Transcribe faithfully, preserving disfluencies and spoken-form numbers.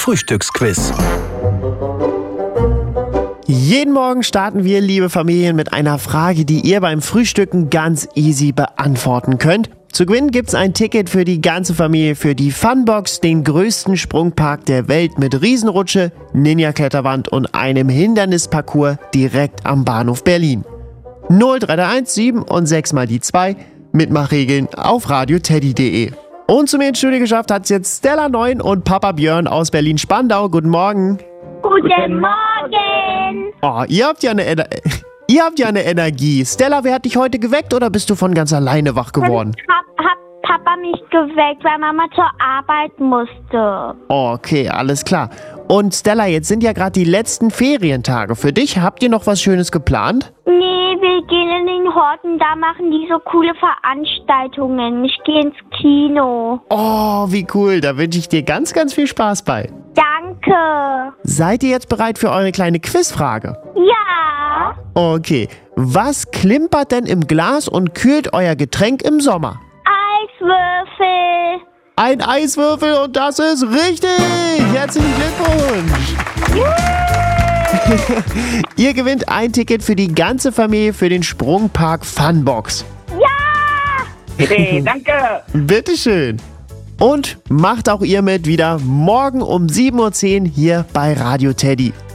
Frühstücksquiz. Jeden Morgen starten wir, liebe Familien, mit einer Frage, die ihr beim Frühstücken ganz easy beantworten könnt. Zu gewinnen gibt's ein Ticket für die ganze Familie für die Funbox, den größten Sprungpark der Welt mit Riesenrutsche, Ninja-Kletterwand und einem Hindernisparcours direkt am Bahnhof Berlin. null drei drei eins sieben und sechs mal die zwei, Mitmachregeln auf radioteddy punkt de. Und zu mir ins Studio geschafft hat's jetzt Stella Neun und Papa Björn aus Berlin-Spandau. Guten Morgen. Guten Morgen. Oh, ihr habt ja eine Ener- ihr habt ja eine Energie. Stella, wer hat dich heute geweckt oder bist du von ganz alleine wach geworden? Hab, hab Papa mich geweckt, weil Mama zur Arbeit musste. Okay, alles klar. Und Stella, jetzt sind ja gerade die letzten Ferientage für dich. Habt ihr noch was Schönes geplant? Nee, wir gehen in den Horten, da machen die so coole Veranstaltungen. Ich gehe ins Kino. Oh, wie cool. Da wünsche ich dir ganz, ganz viel Spaß bei. Danke. Seid ihr jetzt bereit für eure kleine Quizfrage? Ja. Okay. Was klimpert denn im Glas und kühlt euer Getränk im Sommer? Eiswürfel. Ein Eiswürfel und das ist richtig! Herzlichen Glückwunsch! Ihr gewinnt ein Ticket für die ganze Familie für den Sprungpark Funbox. Ja! Hey, danke! Bitteschön! Und macht auch ihr mit wieder morgen um sieben Uhr zehn hier bei Radio Teddy.